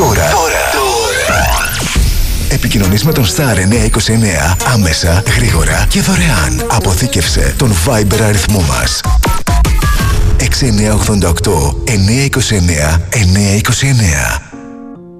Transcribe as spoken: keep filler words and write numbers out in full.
Τώρα. Τώρα. Επικοινωνείς με τον Star εννιακόσια είκοσι εννέα άμεσα, γρήγορα και δωρεάν. Αποθήκευσε τον Viber αριθμό μας. έξι εννιά οκτώ οκτώ εννιακόσια είκοσι εννέα εννιακόσια είκοσι εννέα.